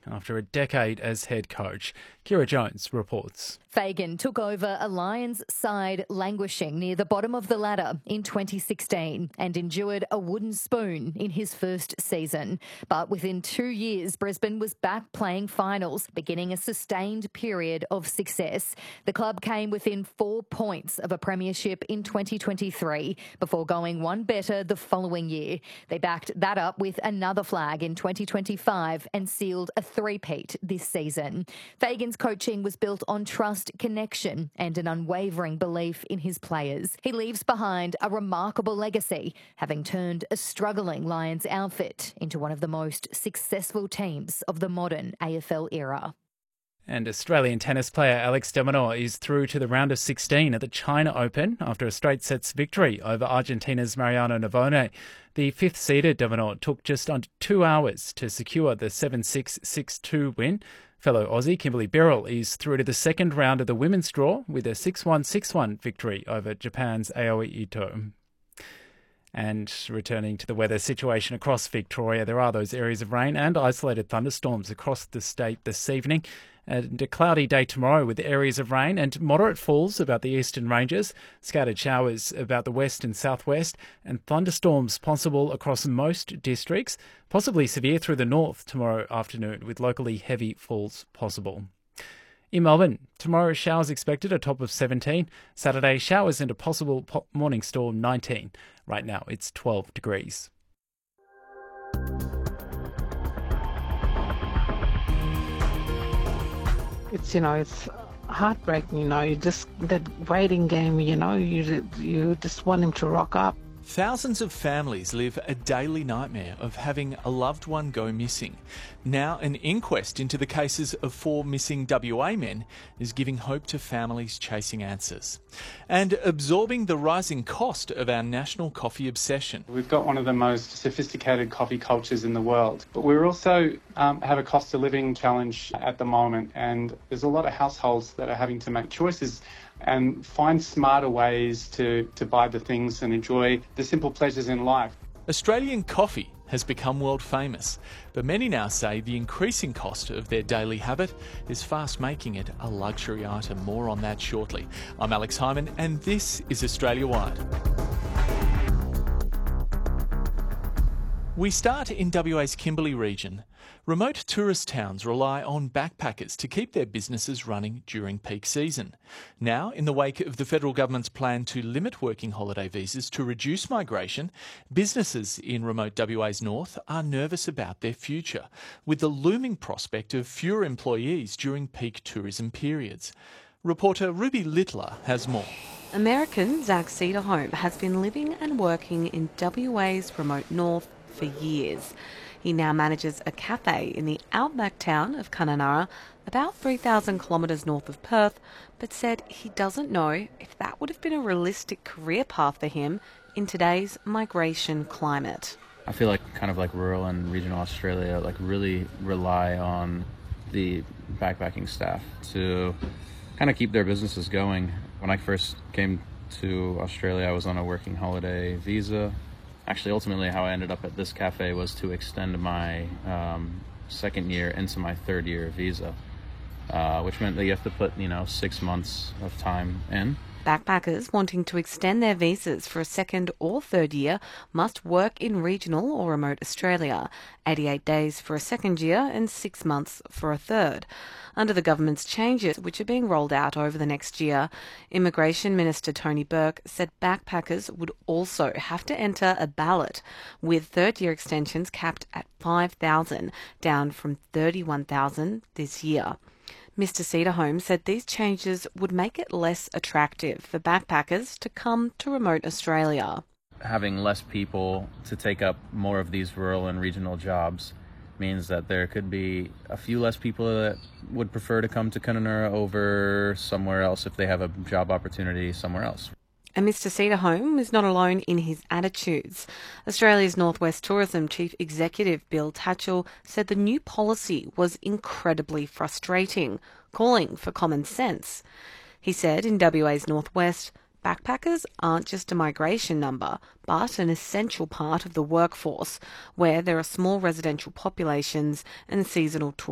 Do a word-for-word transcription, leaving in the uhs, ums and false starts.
after a decade as head coach. Kira Jones reports. Fagan took over a Lions side languishing near the bottom of the ladder in twenty sixteen and endured a wooden spoon in his first season. But within two years, Brisbane was back playing finals, beginning a sustained period of success. The club came within four points of a premiership in twenty twenty-three before going one better the following year. They backed that up with another flag in twenty twenty-five and sealed a three-peat this season. Fagan's coaching was built on trust, connection and an unwavering belief in his players. He leaves behind a remarkable legacy, having turned a struggling Lions outfit into one of the most successful teams of the modern A F L era. And Australian tennis player Alex de Minaur is through to the round of sixteen at the China Open after a straight sets victory over Argentina's Mariano Navone. The fifth-seeded de Minaur took just under two hours to secure the seven six, six two win. Fellow Aussie Kimberly Birrell is through to the second round of the women's draw with a six one, six one victory over Japan's Aoi Ito. And returning to the weather situation across Victoria, there are those areas of rain and isolated thunderstorms across the state this evening. And a cloudy day tomorrow with areas of rain and moderate falls about the eastern ranges, scattered showers about the west and southwest, and thunderstorms possible across most districts, possibly severe through the north tomorrow afternoon with locally heavy falls possible. In Melbourne, tomorrow showers expected, a top of seventeen. Saturday, showers and a possible po- morning storm, nineteen. Right now, it's twelve degrees. It's, you know, it's heartbreaking, you know, you just, that waiting game, you know, you, you just want him to rock up. Thousands of families live a daily nightmare of having a loved one go missing. Now, an inquest into the cases of four missing W A men is giving hope to families chasing answers. And absorbing the rising cost of our national coffee obsession. We've got one of the most sophisticated coffee cultures in the world, but we also um, have a cost of living challenge at the moment, and there's a lot of households that are having to make choices and find smarter ways to, to buy the things and enjoy the simple pleasures in life. Australian coffee has become world famous, but many now say the increasing cost of their daily habit is fast making it a luxury item. More on that shortly. I'm Alex Hyman and this is Australia Wide. We start in W A's Kimberley region. Remote tourist towns rely on backpackers to keep their businesses running during peak season. Now, in the wake of the federal government's plan to limit working holiday visas to reduce migration, businesses in remote W A's north are nervous about their future, with the looming prospect of fewer employees during peak tourism periods. Reporter Ruby Littler has more. American Zach Cederholm has been living and working in W A's remote north for years. He now manages a cafe in the outback town of Kununurra, about three thousand kilometres north of Perth, but said he doesn't know if that would have been a realistic career path for him in today's migration climate. I feel like kind of like rural and regional Australia like really rely on the backpacking staff to kind of keep their businesses going. When I first came to Australia, I was on a working holiday visa. Actually, ultimately, how I ended up at this cafe was to extend my um, second year into my third year visa, uh, which meant that you have to put, you know, six months of time in. Backpackers wanting to extend their visas for a second or third year must work in regional or remote Australia, eighty-eight days for a second year and six months for a third. Under the government's changes, which are being rolled out over the next year, Immigration Minister Tony Burke said backpackers would also have to enter a ballot, with third-year extensions capped at five thousand, down from thirty-one thousand this year. Mister Cederholm said these changes would make it less attractive for backpackers to come to remote Australia. Having less people to take up more of these rural and regional jobs means that there could be a few less people that would prefer to come to Kununurra over somewhere else if they have a job opportunity somewhere else. And Mister Cederholm is not alone in his attitudes. Australia's Northwest Tourism Chief Executive Bill Tatchell said the new policy was incredibly frustrating, calling for common sense. He said in W A's Northwest, backpackers aren't just a migration number, but an essential part of the workforce, where there are small residential populations and seasonal tourists.